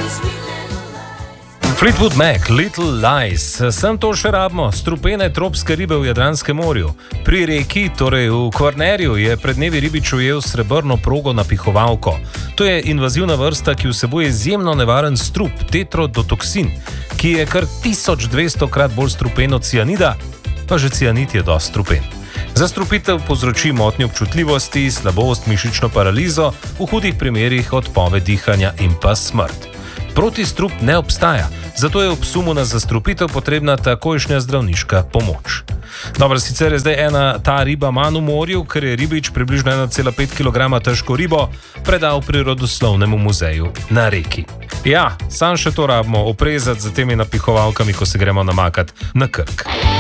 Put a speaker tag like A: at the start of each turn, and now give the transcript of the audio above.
A: Fleetwood Mac, Little Lies. Sem to še rabimo, strupene tropske ribe v Jadranskem morju. Pri reki, torej v Kvarnerju, je pred dnevi ribič ujel srebrno progo napihovalko. To je invazivna vrsta, ki vsebuje izjemno nevaren strup, tetrodotoksin, ki je kar 1200-krat bolj strupen od cianida, pa že cianid je dosti strupen. Zastrupitev povzroči motnjo občutljivosti, slabost, mišično paralizo, v hudih primerih odpoved dihanja in pa smrt. Protistrup ne obstaja, zato je ob sumu na zastrupitev potrebna takojšnja zdravniška pomoč. Dobro, sicer je zdaj ta riba manj v morju, ker je ribič približno 1,5 kg težko ribo predal Prirodoslovnemu muzeju na reki. Ja, sam še to rabimo oprezati za temi napihovalkami, ko se gremo namakat na Krk.